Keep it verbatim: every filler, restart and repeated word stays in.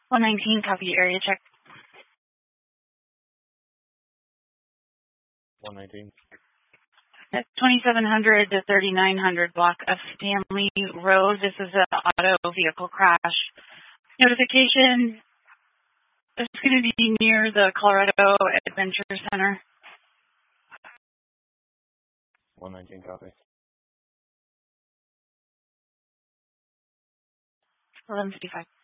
one nineteen, copy, area check. one nineteen. That's twenty-seven hundred to thirty-nine hundred block of Stanley Road. This is an auto vehicle crash. Notification. It's going to be near the Colorado Adventure Center. one nineteen, copy. eleven fifty-five.